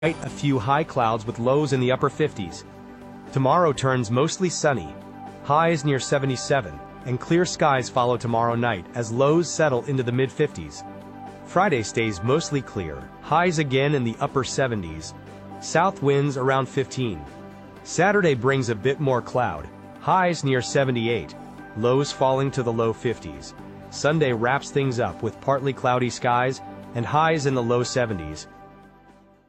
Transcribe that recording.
A few high clouds with lows in the upper 50s. Tomorrow turns mostly sunny. Highs near 77, and clear skies follow tomorrow night as lows settle into the mid-50s. Friday stays mostly clear, highs again in the upper 70s. South winds around 15. Saturday brings a bit more cloud, highs near 78, lows falling to the low 50s. Sunday wraps things up with partly cloudy skies and highs in the low 70s.